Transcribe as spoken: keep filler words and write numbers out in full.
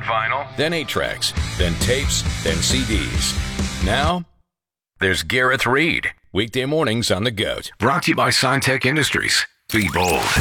vinyl, then eight tracks, then tapes, then C Ds. Now, there's Gareth Reed. Weekday mornings on The GOAT. Brought to you by Signtech Industries. Be bold.